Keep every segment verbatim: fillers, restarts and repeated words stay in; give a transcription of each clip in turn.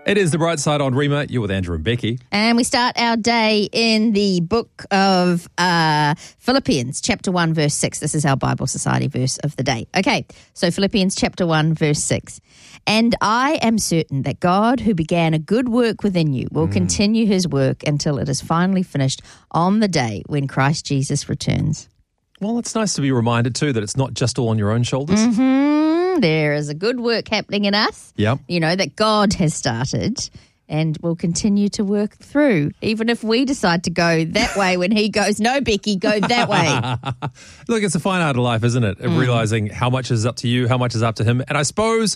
It is The Bright Side on Rima. You're with Andrew and Becky. And we start our day in the book of uh, Philippians, chapter one, verse six. This is our Bible Society verse of the day. Okay, so Philippians chapter one, verse six. And I am certain that God, who began a good work within you, will mm. continue his work until it is finally finished on the day when Christ Jesus returns. Well, it's nice to be reminded too that it's not just all on your own shoulders. Mm-hmm. There is a good work happening in us, yep. you know, that God has started and will continue to work through, even if we decide to go that way when he goes, no, Becky, go that way. Look, it's a fine art of life, isn't it? Of mm. realising how much is up to you, how much is up to him. And I suppose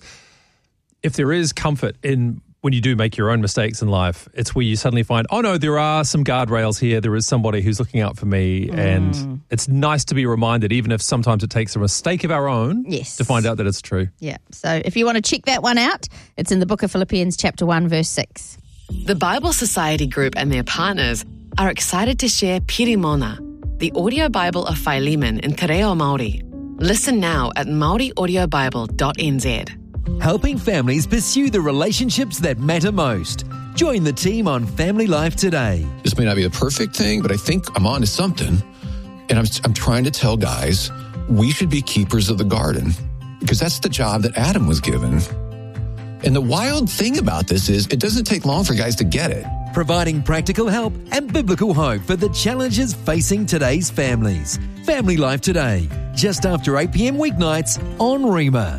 if there is comfort in when you do make your own mistakes in life, it's where you suddenly find, oh no, there are some guardrails here. There is somebody who's looking out for me. Mm. And it's nice to be reminded, even if sometimes it takes a mistake of our own, yes. to find out that it's true. Yeah. So if you want to check that one out, it's in the book of Philippians chapter one, verse six. The Bible Society Group and their partners are excited to share Pirimona, the audio Bible of Philemon in Te Reo Māori. Listen now at maori audio bible dot n z. Helping families pursue the relationships that matter most. Join the team on Family Life today. This may not be the perfect thing, but I think I'm on to something. And I'm, I'm trying to tell guys, we should be keepers of the garden because that's the job that Adam was given. And the wild thing about this is it doesn't take long for guys to get it. Providing practical help and biblical hope for the challenges facing today's families. Family Life today, just after eight p.m. weeknights on Rima.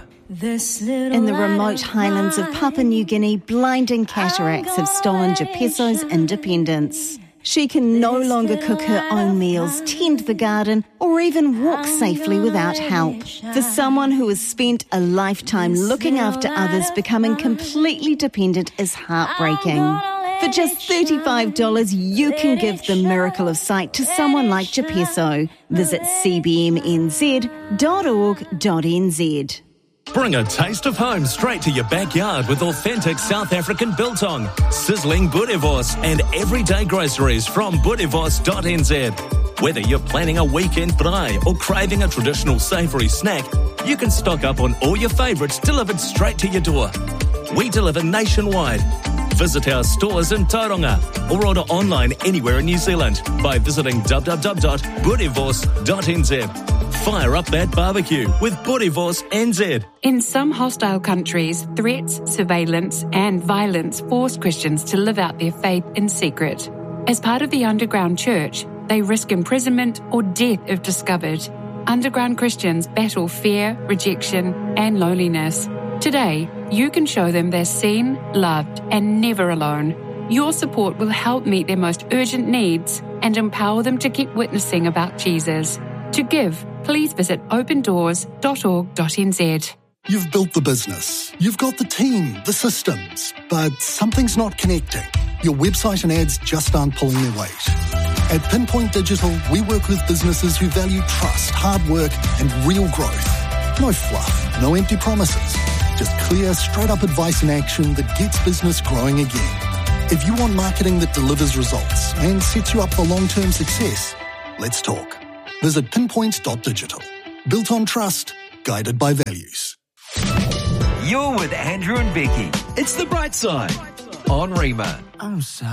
In the remote highlands of Papua New Guinea, blinding cataracts have stolen Gepeso's independence. She can no longer cook her own meals, tend the garden, or even walk safely without help. For someone who has spent a lifetime looking after others, becoming completely dependent is heartbreaking. For just thirty-five dollars, you can give the miracle of sight to someone like Gepeso. Visit c b m n z dot org dot n z. Bring a taste of home straight to your backyard with authentic South African biltong, sizzling boerewors and everyday groceries from boerewors dot n z. Whether you're planning a weekend braai or craving a traditional savoury snack, you can stock up on all your favourites delivered straight to your door. We deliver nationwide. Visit our stores in Tauranga or order online anywhere in New Zealand by visiting w w w dot boerewors dot n z. Fire up that barbecue with Boerewors N Z. In some hostile countries, threats, surveillance and violence force Christians to live out their faith in secret. As part of the underground church, they risk imprisonment or death if discovered. Underground Christians battle fear, rejection and loneliness. Today, you can show them they're seen, loved and never alone. Your support will help meet their most urgent needs and empower them to keep witnessing about Jesus. To give, please visit open doors dot org dot n z. You've built the business, you've got the team, the systems, but something's not connecting. Your website and ads just aren't pulling their weight. At Pinpoint Digital, we work with businesses who value trust, hard work, and real growth. No fluff, no empty promises. Just clear, straight-up advice and action that gets business growing again. If you want marketing that delivers results and sets you up for long-term success, let's talk. Visit pinpoint dot digital. Built on trust, guided by values. You're with Andrew and Becky. It's The Bright Side on Rima. I'm sorry.